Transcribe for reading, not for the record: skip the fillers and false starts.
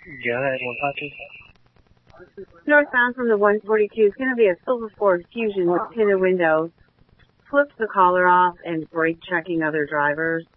Go ahead, 152. Northbound from the 142 is going to be a Silver Ford Fusion with tinted windows. Flips the collar off and brake checking other drivers.